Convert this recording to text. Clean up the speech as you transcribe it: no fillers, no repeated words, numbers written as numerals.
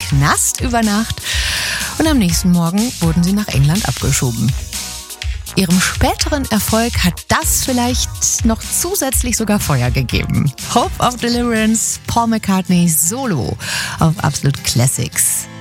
Knast über Nacht und am nächsten Morgen wurden sie nach England abgeschoben. Ihrem späteren Erfolg hat das vielleicht noch zusätzlich sogar Feuer gegeben. Hope of Deliverance, Paul McCartney solo auf Absolute Classics.